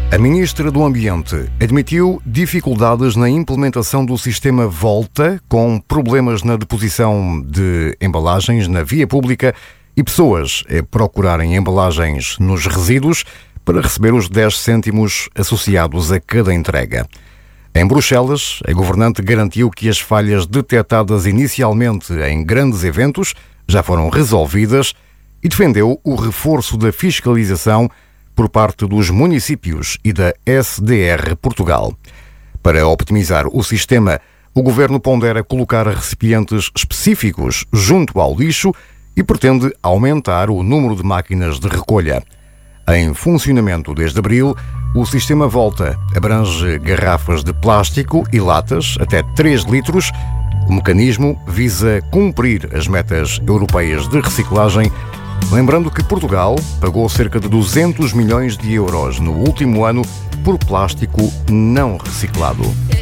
A Ministra do Ambiente admitiu dificuldades na implementação do sistema Volta, com problemas na deposição de embalagens na via pública e pessoas a procurarem embalagens nos resíduos para receber os 10 cêntimos associados a cada entrega. Em Bruxelas, a governante garantiu que as falhas detectadas inicialmente em grandes eventos já foram resolvidas e defendeu o reforço da fiscalização por parte dos municípios e da SDR Portugal. Para optimizar o sistema, o Governo pondera colocar recipientes específicos junto ao lixo e pretende aumentar o número de máquinas de recolha. Em funcionamento desde abril, o sistema Volta abrange garrafas de plástico e latas até 3 litros. O mecanismo visa cumprir as metas europeias de reciclagem, lembrando que Portugal pagou cerca de 200 milhões de euros no último ano por plástico não reciclado.